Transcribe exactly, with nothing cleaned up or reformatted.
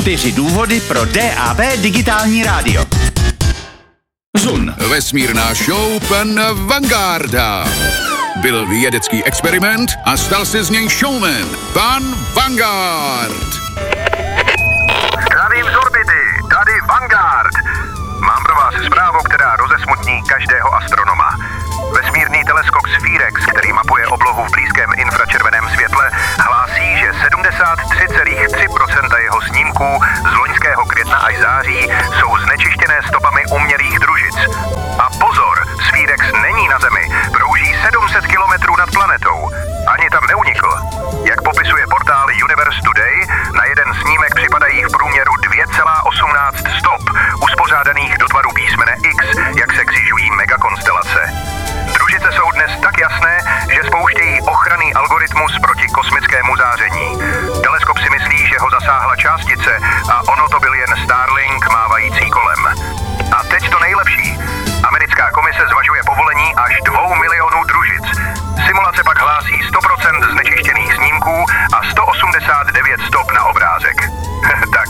Čtyři důvody pro D A B digitální rádio. Zun. Vesmírná show pana Vangarda. Byl vědecký experiment a stal se z něj showman. Pan Vanguard. Zdravím z orbity, tady Vanguard. Mám pro vás zprávu, která rozesmutní každého astronoma. Vesmírný teleskop Spherex, který mapuje oblohu v blízkém infračerveném světle, hlásí, že sedmdesát tři celá tři procenta jeho snímků z loňského května až září jsou znečištěné stopami umělých družic. A pozor, Spherex není na Zemi, prouží sedm set kilometrů nad planetou. Ani tam neunikl. Jak popisuje portál Universe Today, na jeden snímek připadají v průměru dvě celá osmnáct stop, uspořádaných do tvaru písmene X, jak se křižují megakonstelace. Družice jsou dnes tak jasné, že spouštějí ochranný algoritmus proti kosmickému záření. Teleskop si myslí, že ho zasáhla částice a ono to byl jen Starlink mávající kolem. A teď to nejlepší. Americká komise zvažuje povolení až dvou milionů družic. Simulace pak hlásí sto procent znečištěných snímků a sto osmdesát devět stop na obrázek.